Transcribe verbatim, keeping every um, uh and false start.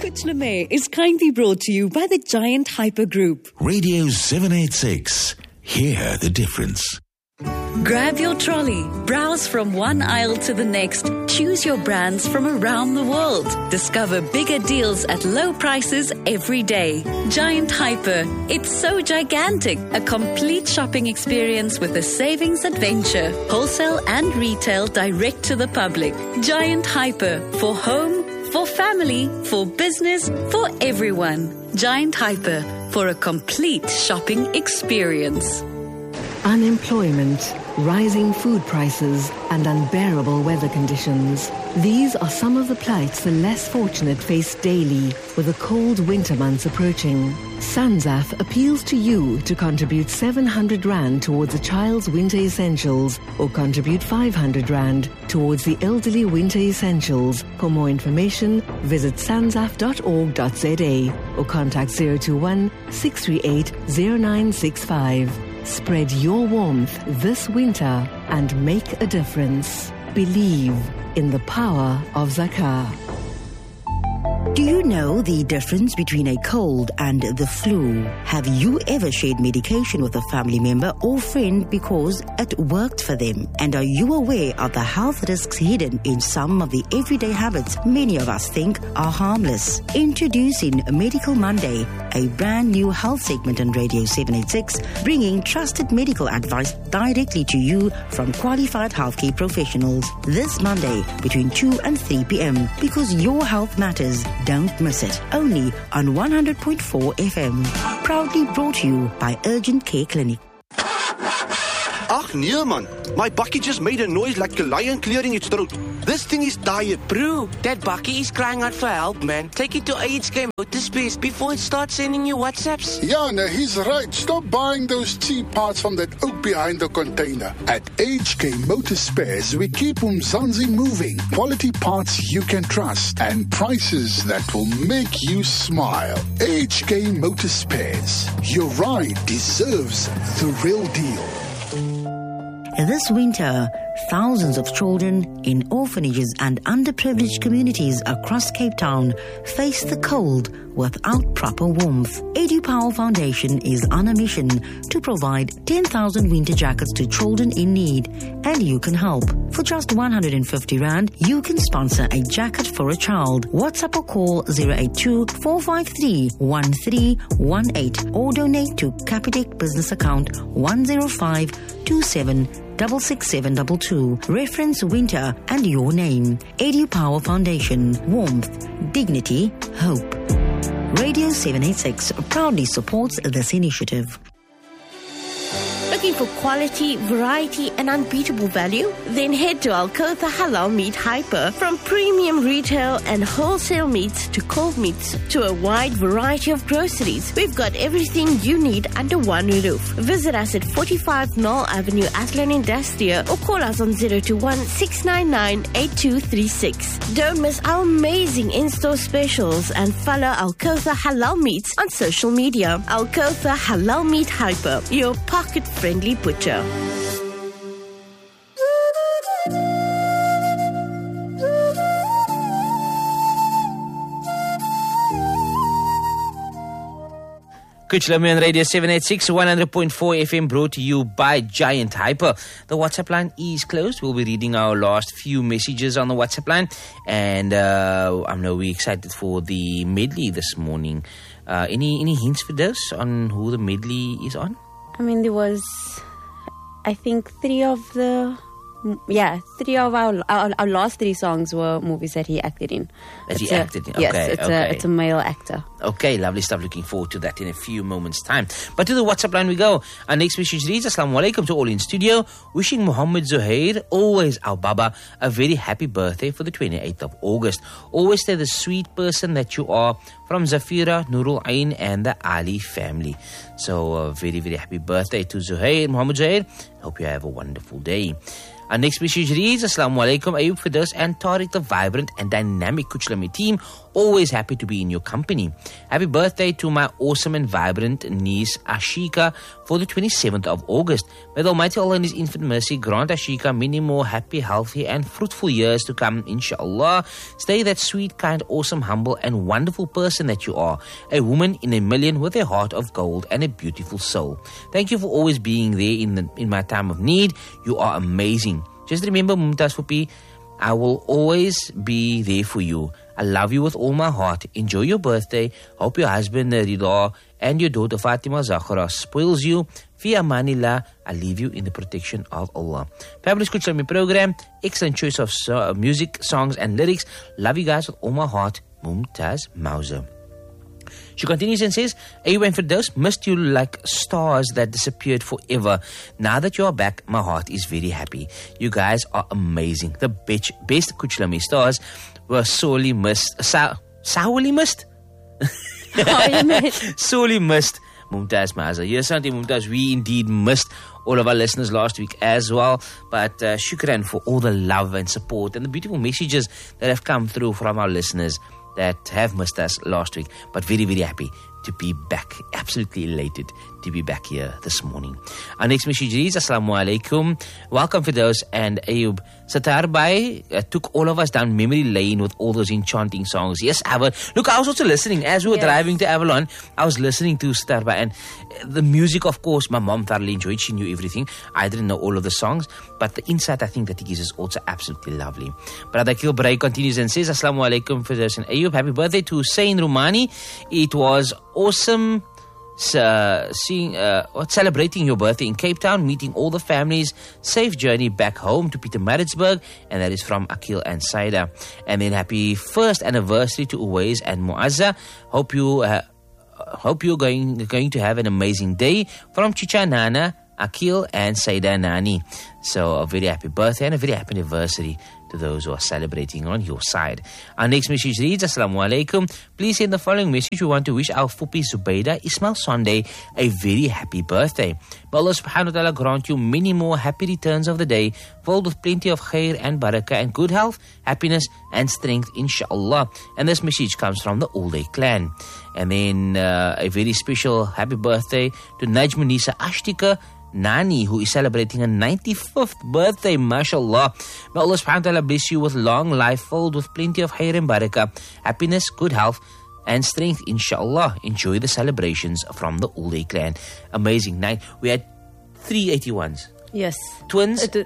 Coach LeMay is kindly brought to you by the Giant Hyper Group. Radio seven eighty-six. Hear the difference. Grab your trolley, browse from one aisle to the next, choose your brands from around the world. Discover bigger deals at low prices every day. Giant Hyper. It's so gigantic. A complete shopping experience with a savings adventure. Wholesale and retail direct to the public. Giant Hyper. For home, for family, for business, for everyone. Giant Hyper. For a complete shopping experience. Unemployment, rising food prices, and unbearable weather conditions. These are some of the plights the less fortunate face daily with the cold winter months approaching. SANZAF appeals to you to contribute seven hundred rand towards a child's winter essentials or contribute five hundred rand towards the elderly winter essentials. For more information, visit sanzaf dot org dot z a or contact zero two one, six three eight, zero nine six five. Spread your warmth this winter and make a difference. Believe in the power of Zakah. Do you know the difference between a cold and the flu? Have you ever shared medication with a family member or friend because it worked for them? And are you aware of the health risks hidden in some of the everyday habits many of us think are harmless? Introducing Medical Monday, a brand new health segment on Radio seven eighty-six, bringing trusted medical advice directly to you from qualified healthcare professionals. This Monday between two and three p.m. because your health matters. Don't miss it. Only on one hundred point four F M. Proudly brought to you by Urgent Care Clinic. Ach nee man, my bakkie just made a noise like a lion clearing its throat. This thing is tired. Bro, that bakkie is crying out for help, man. Take it to H K Motorspace before it starts sending you WhatsApps. Yeah, no, he's right. Stop buying those cheap parts from that oak behind the container. At H K Motorspares, we keep Umzansi moving. Quality parts you can trust and prices that will make you smile. H K Motorspares. Your ride deserves the real deal. This winter, thousands of children in orphanages and underprivileged communities across Cape Town face the cold without proper warmth. EduPower Foundation is on a mission to provide ten thousand winter jackets to children in need, and you can help. For just one hundred fifty rand, you can sponsor a jacket for a child. WhatsApp or call zero eight two, four five three, one three one eight or donate to Capitec business account one zero five two seven six six seven two two. Reference winter and your name. EduPower Foundation. Warmth, dignity, hope. Radio seven eighty-six proudly supports this initiative. Looking for quality, variety, and unbeatable value? Then head to Al-Kotha Halal Meat Hyper. From premium retail and wholesale meats to cold meats to a wide variety of groceries, we've got everything you need under one roof. Visit us at forty-five Knoll Avenue, Athlone Industrial, or call us on zero two one, six nine nine, eight two three six. Don't miss our amazing in-store specials and follow Al-Kotha Halal Meats on social media. Al-Kotha Halal Meat Hyper, your pocket-friendly butcher. Coach LeMay on Radio seven eighty-six, one hundred point four F M, brought to you by Giant Hyper. The WhatsApp line is closed. We'll be reading our last few messages on the WhatsApp line. And uh, I know we're excited for the medley this morning. Uh, any, any hints for this on who the medley is on? I mean, there was, I think, three of the... Yeah, three of our, our our last three songs were movies that he acted in. That it's he a, acted in, okay. Yes, it's, okay. A, it's a male actor. Okay, lovely stuff. Looking forward to that in a few moments' time. But to the WhatsApp line we go. Our next message reads, Assalamu alaikum to all in studio. Wishing Muhammad Zuhair, always our Baba, a very happy birthday for the twenty-eighth of August. Always stay the sweet person that you are. From Zafira, Nurul Ain and the Ali family. So a very, very happy birthday to Zuhair, Muhammad Zuhair. Hope you have a wonderful day. Our next message reads, Assalamu alaikum, Ayub Firdaus and Tariq, the vibrant and dynamic Kuchlami team. Always happy to be in your company. Happy birthday to my awesome and vibrant niece Ashika for the twenty-seventh of August. May the Almighty Allah in His infinite mercy grant Ashika many more happy, healthy and fruitful years to come, inshallah. Stay that sweet, kind, awesome, humble and wonderful person that you are. A woman in a million with a heart of gold and a beautiful soul. Thank you for always being there in the, in my time of need. You are amazing. Just remember, Mumtaz Fupi, I will always be there for you. I love you with all my heart. Enjoy your birthday. Hope your husband Rida and your daughter Fatima Zahra spoils you. Fi amanillah, I leave you in the protection of Allah. Fabulous Kuchlami program. Excellent choice of so- music, songs and lyrics. Love you guys with all my heart. Mumtaz Mauser. She continues and says, Ayub and Firdaus, missed you like stars that disappeared forever. Now that you are back, my heart is very happy. You guys are amazing. The best, best Kuchlami stars were sorely missed. Sa- sourly missed? Sorely missed. Mumtaz Maza. Yes, Auntie Mumtaz, we indeed missed all of our listeners last week as well. But uh, shukran for all the love and support and the beautiful messages that have come through from our listeners that have missed us last week, but very, very happy to be back. Absolutely elated to be back here this morning. Our next message reads, Assalamu alaikum. Welcome Firdaus and Ayub. Satar Bhai uh, took all of us down memory lane with all those enchanting songs. Yes, Avalon. Look, I was also listening as we were yes. driving to Avalon. I was listening to Satar Bhai, and the music, of course, my mom thoroughly enjoyed. She knew everything. I didn't know all of the songs, but the insight I think that he gives is also absolutely lovely. Brother Kilbray continues and says, Assalamu alaikum Firdaus and Ayub. Happy birthday to Hussein Rumani. It was awesome uh, seeing, uh, celebrating your birthday in Cape Town, meeting all the families. Safe journey back home to Pietermaritzburg, and that is from Akil and Saida. And then happy first anniversary to Uwais and Muazza. Hope you uh, hope you're going going to have an amazing day from Chicha Nana, Akil and Saida Nani. So a very happy birthday and a very happy anniversary to those who are celebrating on your side. Our next message reads, Assalamu alaikum. Please send the following message. We want to wish our Fupi Zubaida Ismail Sunday a very happy birthday. May Allah subhanahu wa ta'ala grant you many more happy returns of the day, filled with plenty of khair and barakah and good health, happiness and strength, inshallah. And this message comes from the All Day Clan. And then uh, a very special happy birthday to Najmunisa Ashtika Nani, who is celebrating her ninety-fifth birthday, mashallah. May Allah subhanahu wa ta'ala bless you with long life filled with plenty of khair and barakah, happiness, good health and strength, inshallah. Enjoy the celebrations from the All Day Clan. Amazing night. We had three eighty-ones. Yes. Twins uh,